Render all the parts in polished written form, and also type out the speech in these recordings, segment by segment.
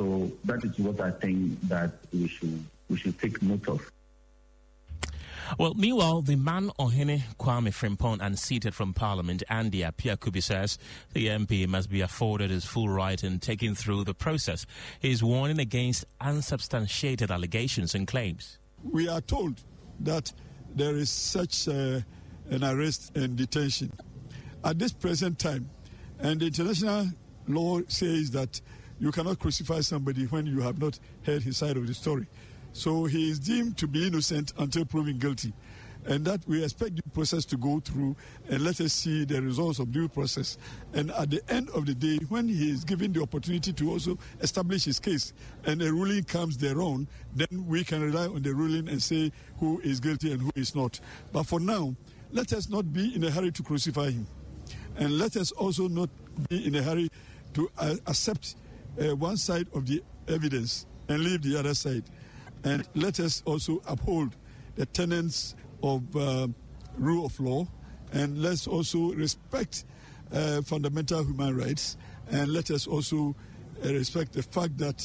So that is what I think that we should take note of. Well, meanwhile, the man Ohene Kwame Frimpong, unseated from Parliament, Andy Appiah-Kubi, says the MP must be afforded his full right in taking through the process. He is warning against unsubstantiated allegations and claims. We are told that there is such an arrest and detention at this present time, and the international law says that you cannot crucify somebody when you have not heard his side of the story. So he is deemed to be innocent until proven guilty. And that we expect due process to go through, and let us see the results of due process. And at the end of the day, when he is given the opportunity to also establish his case and a ruling comes thereon, then we can rely on the ruling and say who is guilty and who is not. But for now, let us not be in a hurry to crucify him. And let us also not be in a hurry to accept one side of the evidence and leave the other side. And let us also uphold the tenets of rule of law, and let's also respect fundamental human rights, and let us also respect the fact that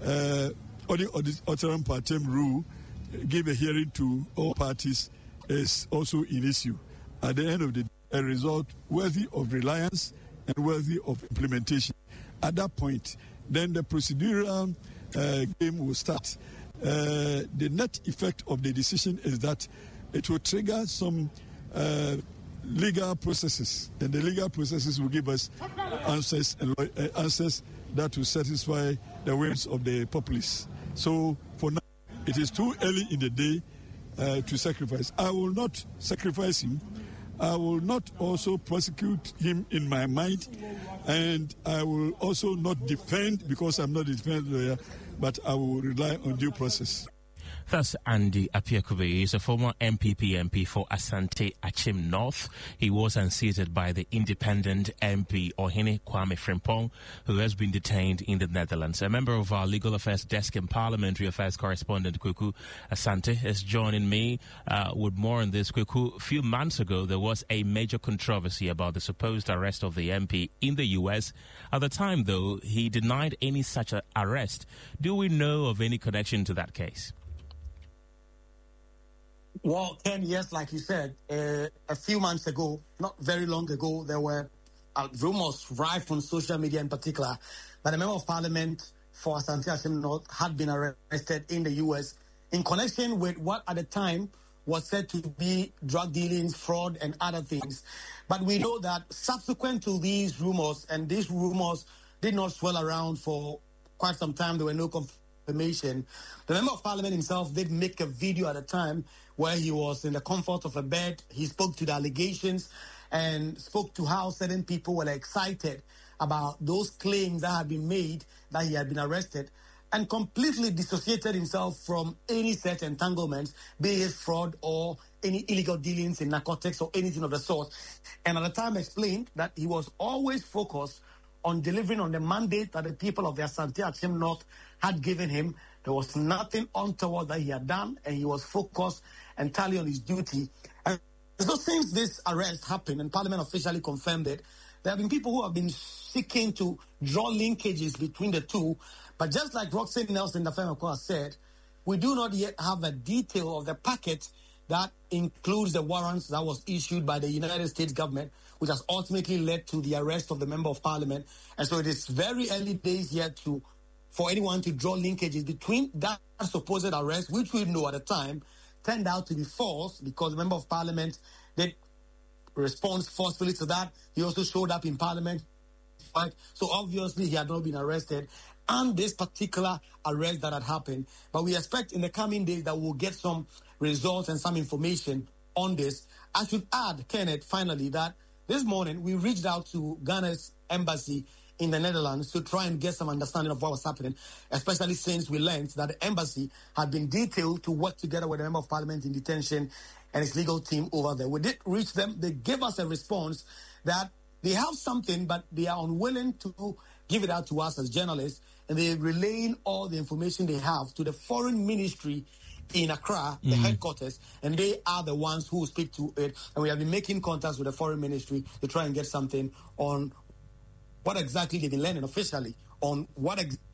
Oteram Partem rule, give a hearing to all parties, is also an issue. At the end of the day, a result worthy of reliance and worthy of implementation. At that point, then the procedural game will start. The net effect of the decision is that it will trigger some legal processes, and the legal processes will give us answers and answers that will satisfy the whims of the populace. So for now, it is too early in the day to sacrifice. I will not sacrifice him. I will not also prosecute him in my mind, and I will also not defend, because I'm not a defense lawyer, but I will rely on due process. Thus, Andy Appiah-Kubi is a former MPP MP for Asante Achim North. He was unseated by the independent MP Ohene Kwame Frimpong, who has been detained in the Netherlands. A member of our Legal Affairs Desk and Parliamentary Affairs correspondent, Kweku Asante, is joining me with more on this. Kweku, a few months ago, there was a major controversy about the supposed arrest of the MP in the U.S. At the time, though, he denied any such arrest. Do we know of any connection to that case? Well, Ken, yes, like you said, a few months ago, not very long ago, there were rumors rife on social media in particular that a member of parliament for Asante Achim North had been arrested in the U.S. in connection with what at the time was said to be drug dealings, fraud, and other things. But we know that subsequent to these rumors, and these rumors did not swirl around for quite some time, there were no confirmation. The member of parliament himself did make a video at the time where he was in the comfort of a bed. He spoke to the allegations and spoke to how certain people were excited about those claims that had been made that he had been arrested, and completely dissociated himself from any such entanglements, be it fraud or any illegal dealings in narcotics or anything of the sort. And at the time explained that he was always focused on delivering on the mandate that the people of the Asante Achim North had given him. There was nothing untoward that he had done, and he was focused entirely on his duty. And so since this arrest happened and Parliament officially confirmed it, there have been people who have been seeking to draw linkages between the two. But just like Roxanne Nelson, the firm has said, we do not yet have a detail of the packet that includes the warrants that was issued by the United States government, which has ultimately led to the arrest of the member of parliament. And so it is very early days yet for anyone to draw linkages between that supposed arrest, which we know at the time turned out to be false, because the member of parliament did respond forcefully to that. He also showed up in parliament. Right? So obviously he had not been arrested, and this particular arrest that had happened. But we expect in the coming days that we'll get some results and some information on this. I should add, Kenneth, finally, that this morning we reached out to Ghana's embassy in the Netherlands to try and get some understanding of what was happening, especially since we learned that the embassy had been detailed to work together with the member of parliament in detention and his legal team over there. We did reach them. They gave us a response that they have something, but they are unwilling to give it out to us as journalists, and they're relaying all the information they have to the foreign ministry in Accra, the headquarters, and they are the ones who speak to it. And we have been making contacts with the foreign ministry to try and get something on what exactly they've been learning officially on what